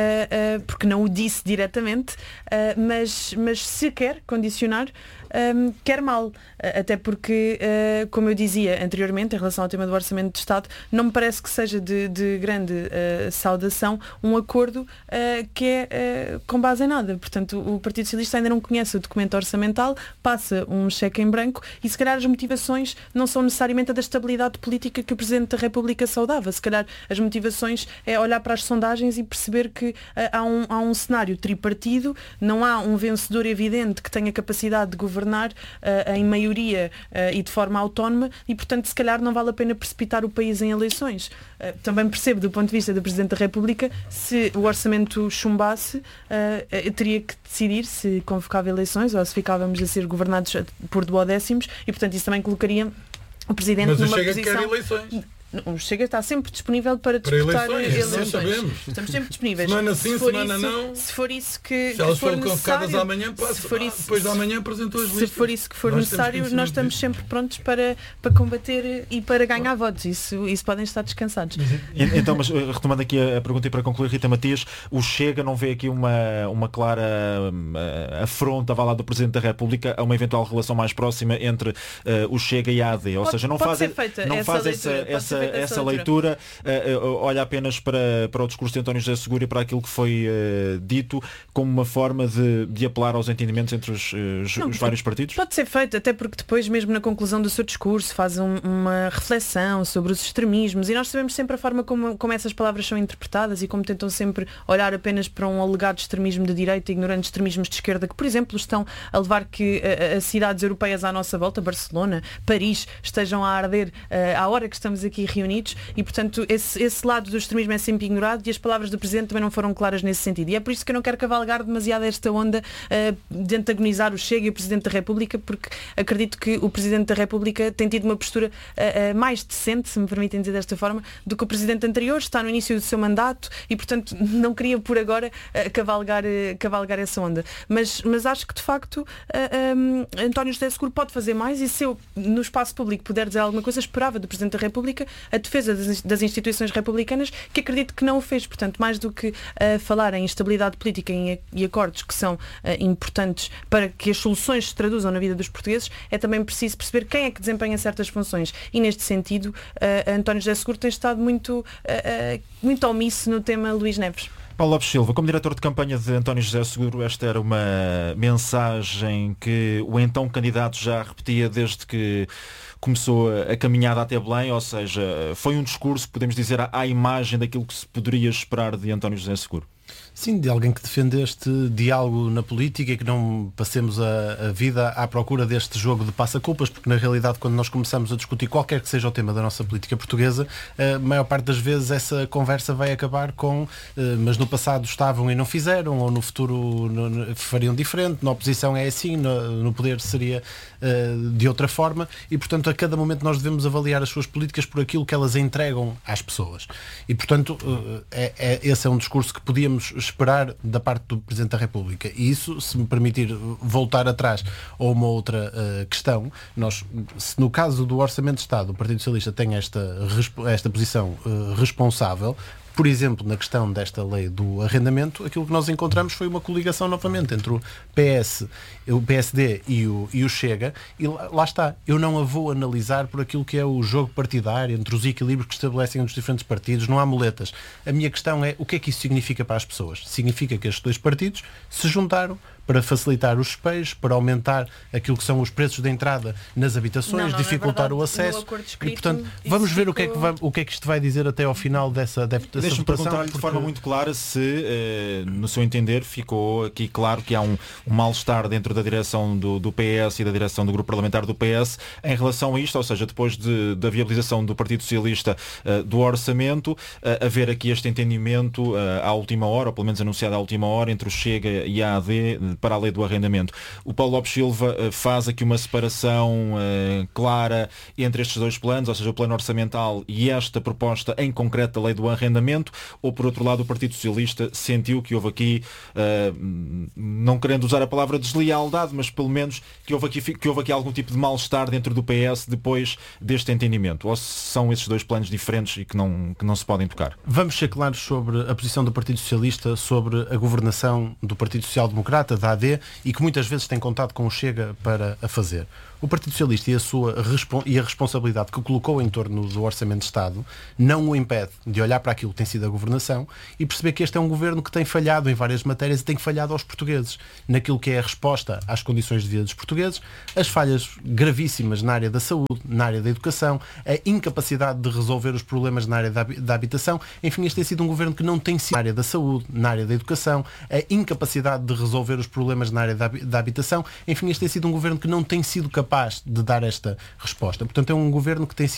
uh, porque não o disse diretamente, uh, mas, mas se quer condicionar, Um, quer mal, até porque, uh, como eu dizia anteriormente, em relação ao tema do Orçamento de Estado, não me parece que seja de, de grande uh, saudação um acordo uh, que é uh, com base em nada. Portanto, o Partido Socialista ainda não conhece o documento orçamental, passa um cheque em branco e se calhar as motivações não são necessariamente a da estabilidade política que o Presidente da República saudava. Se calhar as motivações é olhar para as sondagens e perceber que uh, há, um, há um cenário tripartido, não há um vencedor evidente que tenha capacidade de governar governar uh, em maioria uh, e de forma autónoma e, portanto, se calhar não vale a pena precipitar o país em eleições. Uh, também percebo, do ponto de vista do Presidente da República, se o orçamento chumbasse, uh, teria que decidir se convocava eleições ou se ficávamos a ser governados por duodécimos e, portanto, isso também colocaria o Presidente Mas numa Chega posição... Quer eleições. O Chega está sempre disponível para disputar para eleições. eleições. Sabemos. Estamos sempre disponíveis. Semana sim, se for semana isso, não. Se for isso que, se elas que for foram convocadas amanhã, passa, se for isso, depois de amanhã apresentou as listas. Se for isso que for nós necessário, nós estamos disso. sempre prontos para, para combater e para ganhar votos. Isso, isso podem estar descansados. Então, mas retomando aqui a pergunta e para concluir, Rita Matias, o Chega não vê aqui uma, uma clara uh, afronta, vá lá, do Presidente da República a uma eventual relação mais próxima entre uh, o Chega e a A D? Ou pode, seja, não pode faz, não essa faz leitura, essa, essa, essa, essa leitura. Uh, uh, olha apenas para, para o discurso de António José Seguro e para aquilo que foi uh, dito como uma forma de, de apelar aos entendimentos entre os, uh, não, os vários partidos? Pode ser feito, até porque depois, mesmo na conclusão do seu discurso, faz um, uma reflexão sobre os extremismos e nós sabemos sempre a forma como, como essas palavras são interpretadas e como tentam sempre olhar apenas para um alegado extremismo de direita, ignorando extremismos de esquerda que, por exemplo, estão a levar que uh, as cidades europeias à nossa volta, Barcelona, Paris, estejam a arder uh, à hora que estamos aqui reunidos e, portanto, esse, esse lado do extremismo é sempre ignorado e as palavras do Presidente também não foram claras nesse sentido. E é por isso que eu não quero cavalgar demasiado esta onda uh, de antagonizar o Chega e o Presidente da República, porque acredito que o Presidente da República tem tido uma postura uh, uh, mais decente, se me permitem dizer desta forma, do que o Presidente anterior, está no início do seu mandato e, portanto, não queria por agora uh, cavalgar, uh, cavalgar essa onda. Mas, mas acho que, de facto, uh, um, António José Seguro pode fazer mais e se eu, no espaço público, puder dizer alguma coisa, esperava do Presidente da República a defesa das, das instituições republicanas, que acredito que não o fez. Portanto, mais do que uh, falar em estabilidade política e, e acordos que são uh, importantes para que as soluções se traduzam na vida dos portugueses, é também preciso perceber quem é que desempenha certas funções. E neste sentido, uh, António José Seguro tem estado muito, uh, uh, muito omisso no tema Luís Neves. Paulo Lopes Silva, como diretor de campanha de António José Seguro, esta era uma mensagem que o então candidato já repetia desde que começou a caminhada até Belém, ou seja, foi um discurso, podemos dizer, à imagem daquilo que se poderia esperar de António José Seguro. Sim, de alguém que defende este diálogo na política e que não passemos a, a vida à procura deste jogo de passa-culpas, porque na realidade quando nós começamos a discutir qualquer que seja o tema da nossa política portuguesa, a maior parte das vezes essa conversa vai acabar com mas no passado estavam e não fizeram, ou no futuro fariam diferente, na oposição é assim, no, no poder seria de outra forma, e portanto a cada momento nós devemos avaliar as suas políticas por aquilo que elas entregam às pessoas. E portanto é, é, esse é um discurso que podíamos esperar da parte do Presidente da República. E isso, se me permitir voltar atrás a uma outra uh, questão, nós, se no caso do Orçamento de Estado o Partido Socialista tem esta, esta posição uh, responsável, por exemplo, na questão desta lei do arrendamento, aquilo que nós encontramos foi uma coligação novamente entre o P S, o P S D e o, e o Chega, e lá, lá está. Eu não a vou analisar por aquilo que é o jogo partidário, entre os equilíbrios que estabelecem os diferentes partidos, não há muletas. A minha questão é o que é que isso significa para as pessoas? Significa que estes dois partidos se juntaram para facilitar os espeios, para aumentar aquilo que são os preços de entrada nas habitações, não, não, dificultar verdade, o acesso. Escrito, e, portanto, vamos ver ficou... o, que é que vai, o que é que isto vai dizer até ao final dessa, dessa Deixa-me perguntar-lhe porque... de forma muito clara se, eh, no seu entender, ficou aqui claro que há um, um mal-estar dentro da direção do, do P S e da direção do grupo parlamentar do P S em relação a isto, ou seja, depois de, da viabilização do Partido Socialista uh, do orçamento, uh, haver aqui este entendimento uh, à última hora, ou pelo menos anunciado à última hora, entre o Chega e a A D para a lei do arrendamento. O Paulo Lopes Silva uh, faz aqui uma separação uh, clara entre estes dois planos, ou seja, o plano orçamental e esta proposta em concreto da lei do arrendamento, ou por outro lado o Partido Socialista sentiu que houve aqui, uh, não querendo usar a palavra deslealdade, mas pelo menos que houve aqui, que houve aqui algum tipo de mal-estar dentro do P S depois deste entendimento, ou são esses dois planos diferentes e que não, que não se podem tocar? Vamos ser claros sobre a posição do Partido Socialista sobre a governação do Partido Social Democrata, da A D, e que muitas vezes tem contado com o Chega para a fazer. O Partido Socialista e a, sua, e a responsabilidade que colocou em torno do Orçamento de Estado não o impede de olhar para aquilo que tem sido a governação e perceber que este é um governo que tem falhado em várias matérias e tem falhado aos portugueses, naquilo que é a resposta às condições de vida dos portugueses, as falhas gravíssimas na área da saúde, na área da educação, a incapacidade de resolver os problemas na área da, da habitação. Enfim, este tem sido um governo que não tem sido na área da saúde, na área da educação, a incapacidade de resolver os problemas na área da, da habitação. Enfim, este tem sido um governo que não tem sido capaz de dar esta resposta. Portanto, é um governo que tem sido